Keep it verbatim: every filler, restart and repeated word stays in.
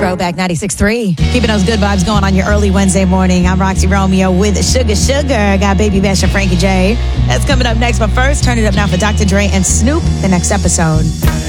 Throwback ninety-six point three. Keeping those good vibes going on your early Wednesday morning. I'm Roxy Romeo with Sugar Sugar. Got Baby Bash and Frankie J. That's coming up next. But first, turn it up now for Doctor Dre and Snoop, the next episode.